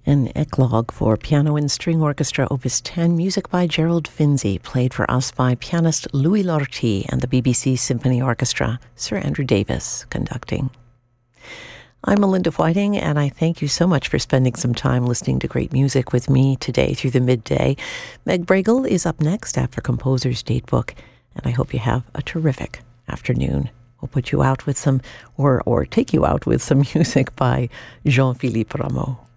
An eclogue for piano and string orchestra, Opus 10, music by Gerald Finzi, played for us by pianist Louis Lortie and the BBC Symphony Orchestra, Sir Andrew Davis conducting. I'm Melinda Whiting, and I thank you so much for spending some time listening to great music with me today through the midday. Meg Bragle is up next after Composer's Datebook, and I hope you have a terrific afternoon. We'll put you out with some, or take you out with some music by Jean-Philippe Rameau.